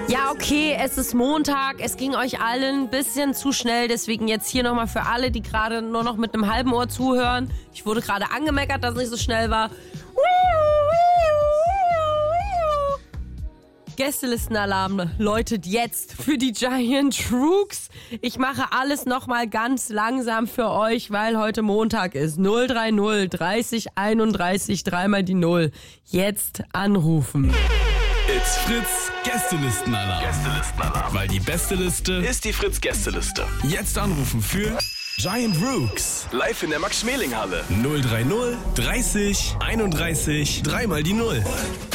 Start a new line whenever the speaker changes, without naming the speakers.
Ja, okay, es ist Montag, es ging euch allen ein bisschen zu schnell, deswegen jetzt hier nochmal für alle, die gerade nur noch mit einem halben Ohr zuhören. Ich wurde gerade angemeckert, dass es nicht so schnell war. Gästelistenalarm läutet jetzt für die Giant Rooks. Ich mache alles nochmal ganz langsam für euch, weil heute Montag ist. 030 30 31 3 die 0. Jetzt anrufen.
It's Fritz Gästelistenalarm. Weil die beste Liste ist die Fritz Gästeliste. Jetzt anrufen für Giant Rooks. Live in der Max-Schmeling-Halle. 030 30 31 3 die 0.